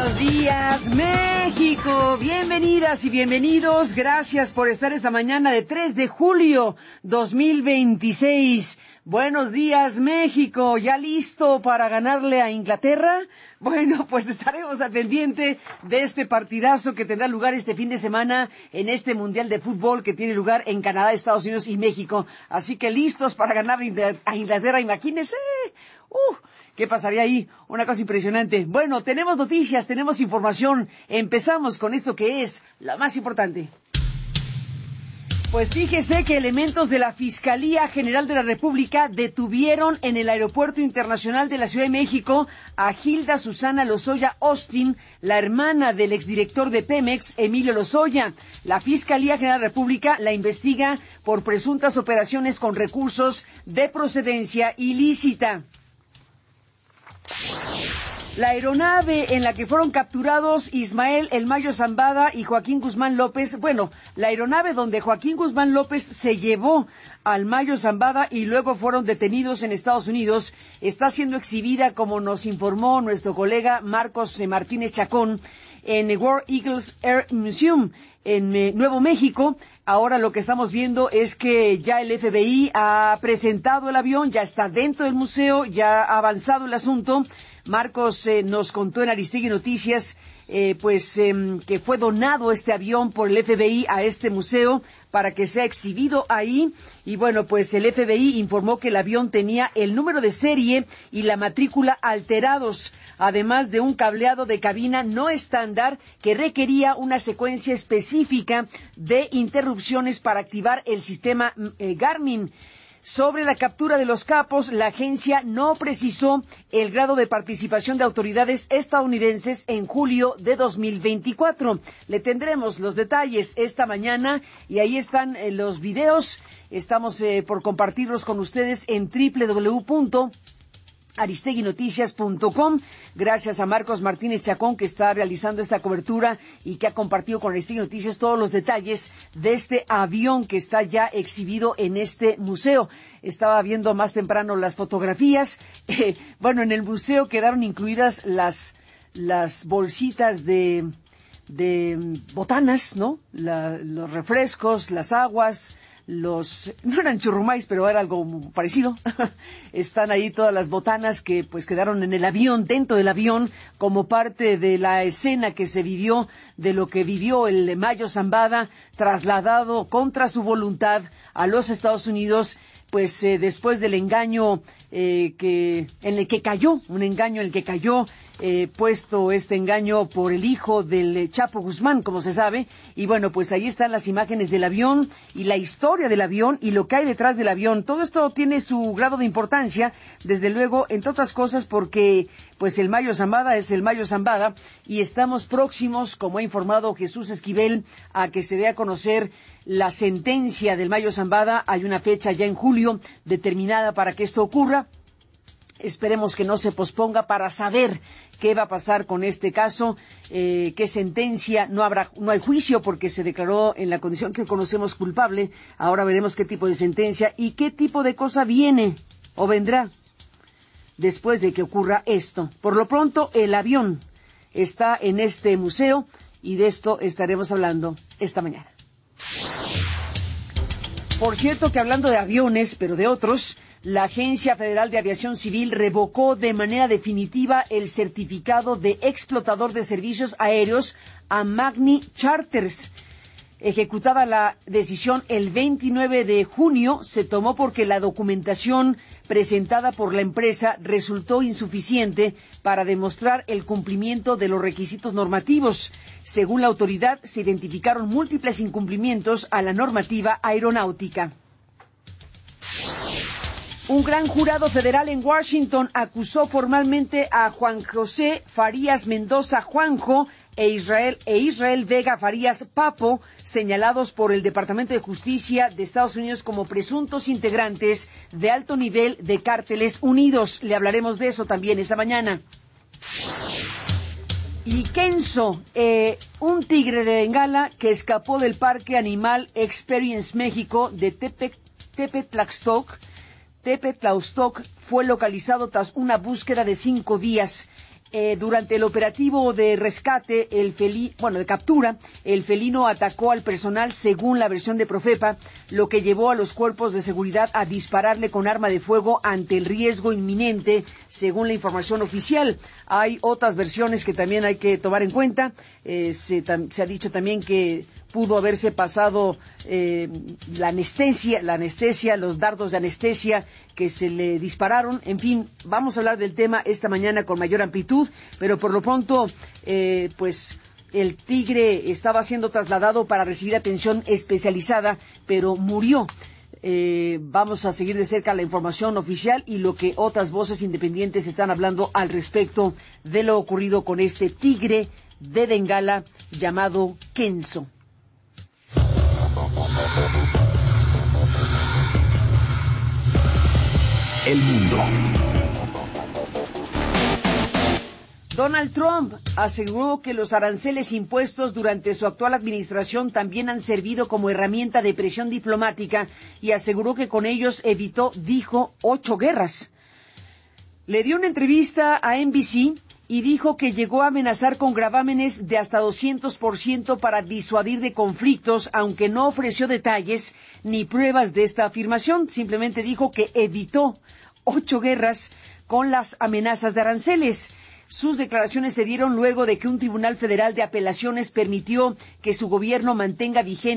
Buenos días, México. Bienvenidas y bienvenidos. Gracias por estar esta mañana de 3 de julio 2026. Buenos días, México. ¿Ya listo para ganarle a Inglaterra? Bueno, pues estaremos al pendiente de este partidazo que tendrá lugar este fin de semana en este Mundial de Fútbol que tiene lugar en Canadá, Estados Unidos y México. Así que listos para ganar a Inglaterra, imagínense. ¿Qué pasaría ahí? Una cosa impresionante. Bueno, tenemos noticias, tenemos información. Empezamos con esto que es lo más importante. Pues fíjese que elementos de la Fiscalía General de la República detuvieron en el Aeropuerto Internacional de la Ciudad de México a Hilda Susana Lozoya Austin, la hermana del exdirector de Pemex, Emilio Lozoya. La Fiscalía General de la República la investiga por presuntas operaciones con recursos de procedencia ilícita. La aeronave en la que fueron capturados Ismael El Mayo Zambada y Joaquín Guzmán López, la aeronave donde Joaquín Guzmán López se llevó al Mayo Zambada y luego fueron detenidos en Estados Unidos, está siendo exhibida, como nos informó nuestro colega Marcos Martínez Chacón, en el War Eagles Air Museum en Nuevo México. Ahora lo que estamos viendo es que ya el FBI ha presentado el avión, ya está dentro del museo, ya ha avanzado el asunto. Marcos nos contó en Aristegui Noticias que fue donado este avión por el FBI a este museo para que sea exhibido ahí. Y bueno, pues el FBI informó que el avión tenía el número de serie y la matrícula alterados, además de un cableado de cabina no estándar que requería una secuencia específica de interrupciones para activar el sistema Garmin. Sobre la captura de los capos, la agencia no precisó el grado de participación de autoridades estadounidenses en julio de 2024. Le tendremos los detalles esta mañana y ahí están los videos. Estamos por compartirlos con ustedes en www.aristeguinoticias.com. Gracias a Marcos Martínez Chacón, que está realizando esta cobertura y que ha compartido con Aristegui Noticias todos los detalles de este avión que está ya exhibido en este museo. Estaba viendo más temprano las fotografías. En el museo quedaron incluidas las bolsitas de botanas, ¿no? Los refrescos, las aguas, no eran churrumais, pero era algo parecido. Están ahí todas las botanas que pues quedaron en el avión, dentro del avión, como parte de la escena que se vivió, de lo que vivió el Mayo Zambada, trasladado contra su voluntad a los Estados Unidos, pues después del engaño un engaño en el que cayó, puesto este engaño por el hijo del Chapo Guzmán, como se sabe. Y bueno, pues ahí están las imágenes del avión y la historia del avión y lo que hay detrás del avión. Todo esto tiene su grado de importancia, desde luego, entre otras cosas, porque pues el Mayo Zambada es el Mayo Zambada y estamos próximos, como ha informado Jesús Esquivel, a que se dé a conocer la sentencia del Mayo Zambada. Hay una fecha ya en julio determinada para que esto ocurra. Esperemos que no se posponga para saber qué va a pasar con este caso, qué sentencia. No hay juicio porque se declaró en la condición que conocemos culpable. Ahora veremos qué tipo de sentencia y qué tipo de cosa viene o vendrá después de que ocurra esto. Por lo pronto, el avión está en este museo y de esto estaremos hablando esta mañana. Por cierto que hablando de aviones, pero de otros, la Agencia Federal de Aviación Civil revocó de manera definitiva el certificado de explotador de servicios aéreos a Magni Charters. Ejecutada la decisión el 29 de junio, se tomó porque la documentación presentada por la empresa resultó insuficiente para demostrar el cumplimiento de los requisitos normativos. Según la autoridad, se identificaron múltiples incumplimientos a la normativa aeronáutica. Un gran jurado federal en Washington acusó formalmente a Juan José Farías Mendoza Juanjo e Israel Vega Farías Papo, señalados por el Departamento de Justicia de Estados Unidos como presuntos integrantes de alto nivel de Cárteles Unidos. Le hablaremos de eso también esta mañana. Y Kenzo, un tigre de Bengala que escapó del Parque Animal Experience México de Tepetlaustoc, fue localizado tras una búsqueda de 5 días. Durante el operativo de rescate, de captura, el felino atacó al personal según la versión de Profepa, lo que llevó a los cuerpos de seguridad a dispararle con arma de fuego ante el riesgo inminente, según la información oficial. Hay otras versiones que también hay que tomar en cuenta. Se ha dicho también que pudo haberse pasado la anestesia, los dardos de anestesia que se le dispararon. En fin, vamos a hablar del tema esta mañana con mayor amplitud, pero por lo pronto, pues el tigre estaba siendo trasladado para recibir atención especializada, pero murió. Vamos a seguir de cerca la información oficial y lo que otras voces independientes están hablando al respecto de lo ocurrido con este tigre de Bengala llamado Kenzo. El mundo. Donald Trump aseguró que los aranceles impuestos durante su actual administración también han servido como herramienta de presión diplomática y aseguró que con ellos evitó, dijo, 8 guerras. Le dio una entrevista a NBC y dijo que llegó a amenazar con gravámenes de hasta 200% para disuadir de conflictos, aunque no ofreció detalles ni pruebas de esta afirmación. Simplemente dijo que evitó 8 guerras con las amenazas de aranceles. Sus declaraciones se dieron luego de que un tribunal federal de apelaciones permitió que su gobierno mantenga vigente